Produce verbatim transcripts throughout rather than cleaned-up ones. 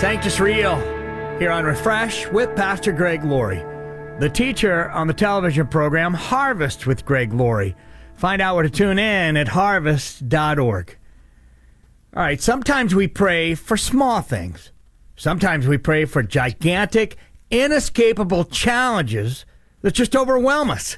Sanctus Real, here on Refresh with Pastor Greg Laurie, the teacher on the television program Harvest with Greg Laurie. Find out where to tune in at harvest dot org. All right, sometimes we pray for small things. Sometimes we pray for gigantic, inescapable challenges that just overwhelm us.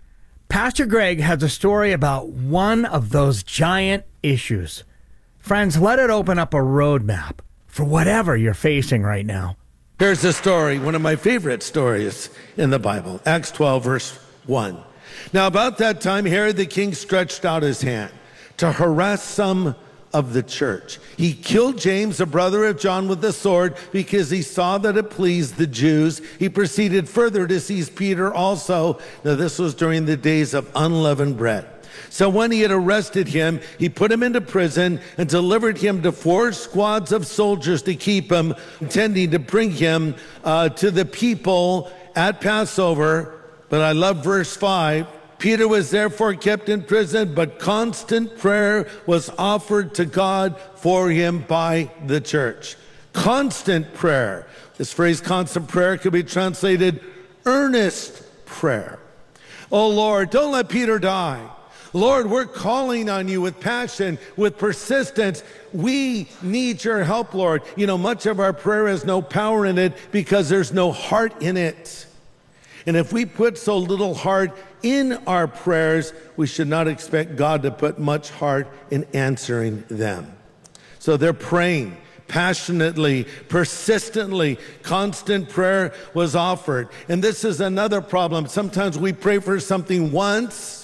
Pastor Greg has a story about one of those giant issues. Friends, let it open up a roadmap for whatever you're facing right now. Here's a story, one of my favorite stories in the Bible, Acts twelve, verse one. Now, about that time, Herod the king stretched out his hand to harass some of the church. He killed James, the brother of John, with the sword because he saw that it pleased the Jews. He proceeded further to seize Peter also. Now, this was during the days of unleavened bread. So when he had arrested him, he put him into prison and delivered him to four squads of soldiers to keep him, intending to bring him uh, to the people at Passover. But I love verse five. Peter was therefore kept in prison, but constant prayer was offered to God for him by the church. Constant prayer. This phrase, constant prayer, could be translated earnest prayer. Oh Lord, don't let Peter die. Lord, we're calling on you with passion, with persistence. We need your help, Lord. You know, much of our prayer has no power in it because there's no heart in it. And if we put so little heart in our prayers, we should not expect God to put much heart in answering them. So they're praying passionately, persistently. Constant prayer was offered. And this is another problem. Sometimes we pray for something once,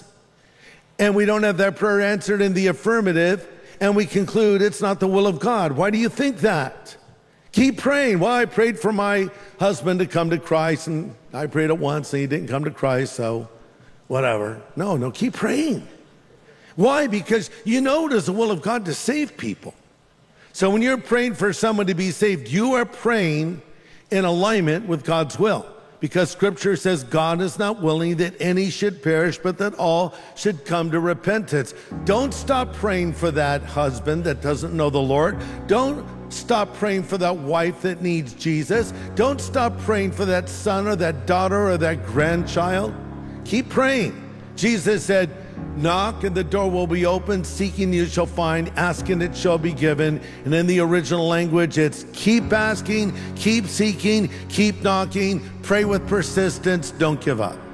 and we don't have that prayer answered in the affirmative, and we conclude it's not the will of God. Why do you think that? Keep praying. Well, I prayed for my husband to come to Christ, and I prayed it once, and he didn't come to Christ, so whatever. No, no, keep praying. Why? Because you know it is the will of God to save people. So when you're praying for someone to be saved, you are praying in alignment with God's will. Because Scripture says God is not willing that any should perish, but that all should come to repentance. Don't stop praying for that husband that doesn't know the Lord. Don't stop praying for that wife that needs Jesus. Don't stop praying for that son or that daughter or that grandchild. Keep praying. Jesus said, knock and the door will be open, seeking you shall find, asking it shall be given. And in the original language, it's keep asking, keep seeking, keep knocking, pray with persistence, don't give up.